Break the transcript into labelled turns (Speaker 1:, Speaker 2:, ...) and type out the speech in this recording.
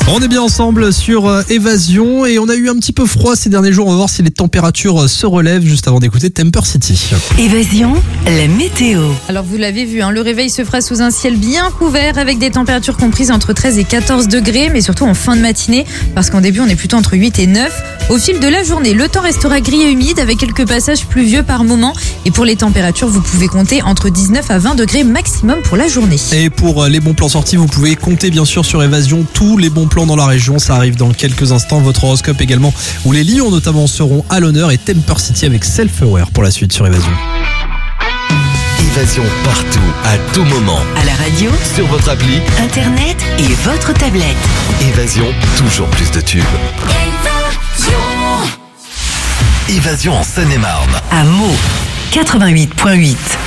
Speaker 1: On est bien ensemble sur Évasion et on a eu un petit peu froid ces derniers jours. On va voir si les températures se relèvent juste avant d'écouter Temper City.
Speaker 2: Évasion, la météo.
Speaker 3: Alors vous l'avez vu, le réveil se fera sous un ciel bien couvert avec des températures comprises entre 13 et 14 degrés, mais surtout en fin de matinée, parce qu'en début on est plutôt entre 8 et 9. Au fil de la journée, le temps restera gris et humide avec quelques passages pluvieux par moment. Et pour les températures, vous pouvez compter entre 19 à 20 degrés maximum pour la journée.
Speaker 1: Et pour les bons plans sortis, vous pouvez compter bien sûr sur Évasion tous les bons plans dans la région. Ça arrive dans quelques instants. Votre horoscope également, où les lions notamment seront à l'honneur, et Temper City avec Self-Aware pour la suite sur Évasion.
Speaker 4: Évasion partout, à tout moment.
Speaker 2: À la radio,
Speaker 4: Sur votre appli,
Speaker 2: internet et votre tablette.
Speaker 4: Évasion, toujours plus de tubes. Évasion en Seine-et-Marne.
Speaker 2: À Meaux, 88.8.